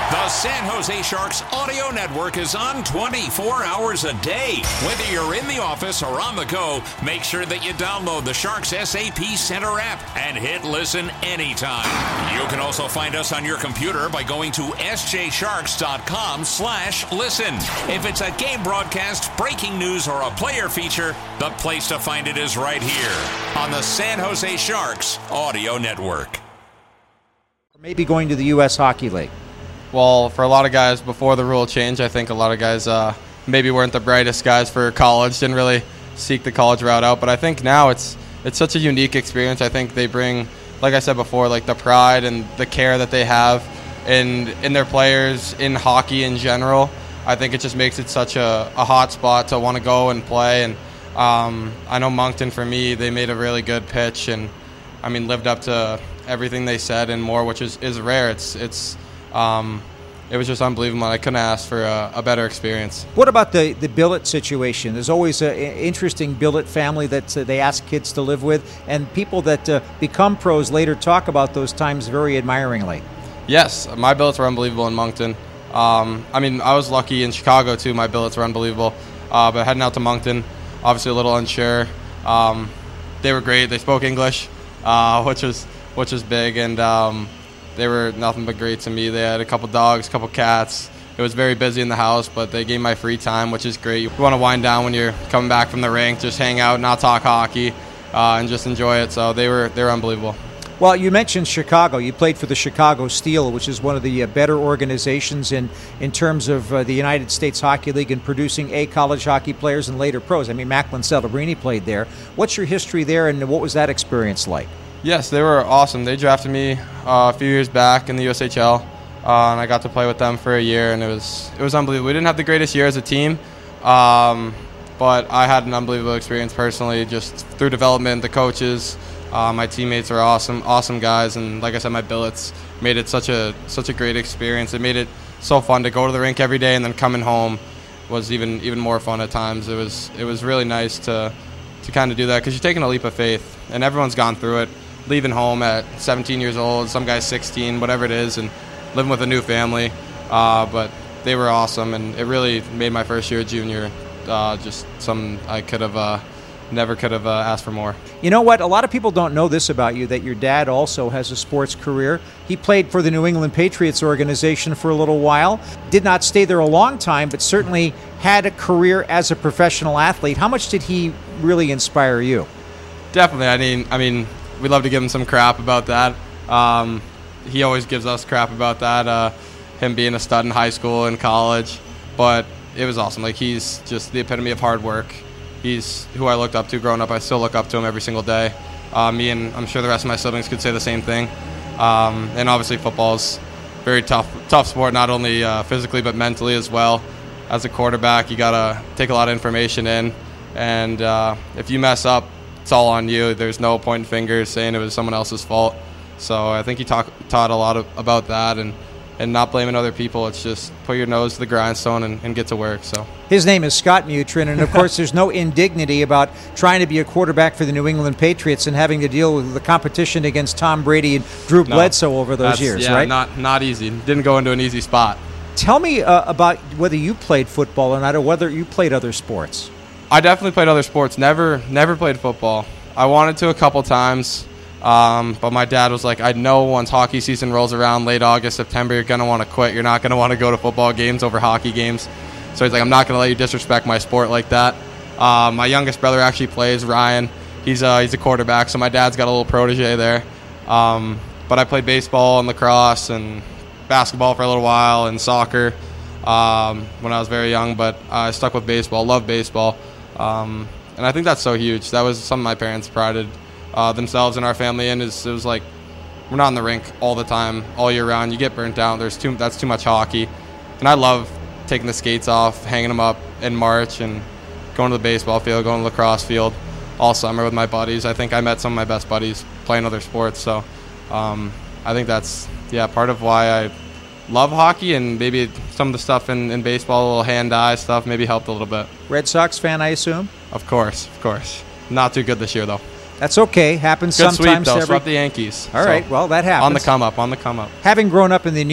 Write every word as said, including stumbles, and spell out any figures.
The San Jose Sharks audio network is on twenty-four hours a day. Whether you're in the office or on the go, make sure that you download the Sharks S A P Center app and hit listen anytime. You can also find us on your computer by going to s j sharks dot com slash listen. If it's a game broadcast, breaking news, or a player feature, the place to find it is right here on the San Jose Sharks audio network. Maybe going to the U S Hockey League. Well, for a lot of guys before the rule change, I think a lot of guys uh, maybe weren't the brightest guys for college, didn't really seek the college route out. But I think now it's it's such a unique experience. I think they bring, like I said before, like the pride and the care that they have in in their players, in hockey in general. I think it just makes it such a, a hot spot to want to go and play. And um, I know Moncton, for me, they made a really good pitch and, I mean, lived up to everything they said and more, which is, is rare. It's it's um, it was just unbelievable. I couldn't ask for a, a better experience. What about the, the billet situation? There's always an interesting billet family that uh, they ask kids to live with, and people that uh, become pros later talk about those times very admiringly. Yes, my billets were unbelievable in Moncton. Um, I mean, I was lucky in Chicago, too. My billets were unbelievable. Uh, but heading out to Moncton, obviously a little unsure. Um, they were great. They spoke English, uh, which was which was big, and um, they were nothing but great to me. They had a couple dogs, a couple cats. It was very busy in the house, but they gave my free time, which is great. You want to wind down when you're coming back from the rink, just hang out, not talk hockey, uh, and just enjoy it. So they were they were unbelievable. Well, you mentioned Chicago. You played for the Chicago Steel, which is one of the uh, better organizations in, in terms of uh, the United States Hockey League and producing A, college hockey players and later pros. I mean, Macklin Celebrini played there. What's your history there, and what was that experience like? Yes, they were awesome. They drafted me uh, a few years back in the U S H L, uh, and I got to play with them for a year, and it was it was unbelievable. We didn't have the greatest year as a team, um, but I had an unbelievable experience personally, just through development, the coaches. Uh, my teammates are awesome, awesome guys, and like I said, my billets made it such a such a great experience. It made it so fun to go to the rink every day, and then coming home was even even more fun at times. It was it was really nice to to kind of do that, because you're taking a leap of faith, and everyone's gone through it. Leaving home at seventeen years old, some guys sixteen, whatever it is, and living with a new family. Uh, but they were awesome, and it really made my first year junior uh, just something I could have. Uh, Never could have uh, asked for more. You know what? A lot of people don't know this about you, that your dad also has a sports career. He played for the New England Patriots organization for a little while. Did not stay there a long time, but certainly had a career as a professional athlete. How much did he really inspire you? Definitely. I mean, I mean, we love to give him some crap about that. Um, he always gives us crap about that, uh, him being a stud in high school and college. But it was awesome. Like, he's just the epitome of hard work. He's who I looked up to growing up. I still look up to him every single day. Uh, me and I'm sure the rest of my siblings could say the same thing. Um, and obviously football's very tough, tough sport, not only uh, physically but mentally as well. As a quarterback, you gotta take a lot of information in, and uh, if you mess up, it's all on you. There's no pointing fingers saying it was someone else's fault. So I think he talk, taught a lot of, about that, and. and not blaming other people. It's just put your nose to the grindstone and, and get to work. So his name is Scott Mutrin, and of course there's no indignity about trying to be a quarterback for the New England Patriots and having to deal with the competition against Tom Brady and Drew Bledsoe no, over those years, yeah, right? not not easy. Didn't go into an easy spot. Tell me uh, about whether you played football or not, or whether you played other sports. I definitely played other sports. Never never played football. I wanted to a couple times. Um, but my dad was like, I know once hockey season rolls around, late August, September, you're going to want to quit. You're not going to want to go to football games over hockey games. So he's like, I'm not going to let you disrespect my sport like that. Uh, my youngest brother actually plays, Ryan. He's, uh, he's a quarterback, so my dad's got a little protege there. Um, but I played baseball and lacrosse and basketball for a little while and soccer um, when I was very young. But I stuck with baseball, loved baseball. Um, and I think that's so huge. That was something my parents prided Uh, themselves and our family in. Is it was like, we're not in the rink all the time, all year round. You get burnt out. There's too that's too much hockey, and I love taking the skates off, hanging them up in March, and going to the baseball field, going to the lacrosse field all summer with my buddies. I think I met some of my best buddies playing other sports. So um, I think that's yeah part of why I love hockey, and maybe some of the stuff in, in baseball, a little hand-eye stuff, maybe helped a little bit. Red Sox fan, I assume? Of course, of course. Not too good this year though. That's okay. Happens Good sometimes. Good sweep, though. Every... Swept the Yankees. All so right. Well, that happens. On the come up. On the come up. Having grown up in the